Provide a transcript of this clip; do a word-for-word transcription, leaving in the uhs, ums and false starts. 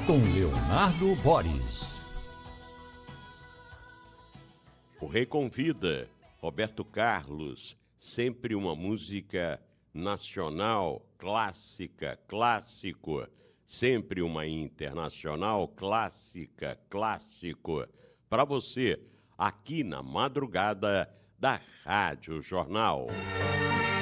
com Leonardo Boris. O Rei Convida, Roberto Carlos, sempre uma música nacional, clássica, clássico, sempre uma internacional, clássica, clássico, para você, aqui na madrugada da Rádio Jornal.